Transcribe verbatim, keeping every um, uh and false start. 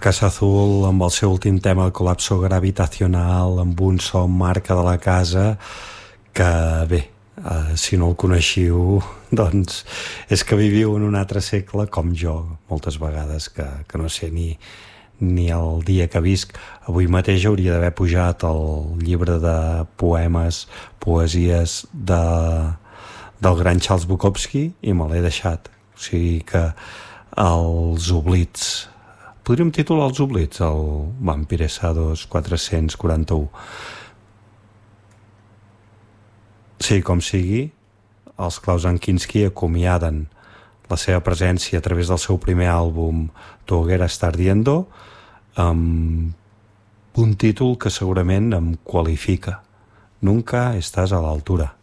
Casa Azul, amb el seu últim tema, el Colapso Gravitacional, amb un so marca de la casa que, bé, eh, si no el coneixiu, doncs és que viviu en un altre segle com jo, moltes vegades, que, que no sé ni, ni el dia que visc. Avui mateix hauria d'haver pujat el llibre de poemes, poesies de, del gran Charles Bukowski i me l'he deixat. O sigui que els oblits, podríem titular Els oblits, el Vampiresados quatre-cents quaranta-u. Sí, com sigui, els Klaus Kinski acomiaden la seva presència a través del seu primer àlbum Tu hoguera está ardiendo, amb un títol que segurament em qualifica: Nunca estás a la altura.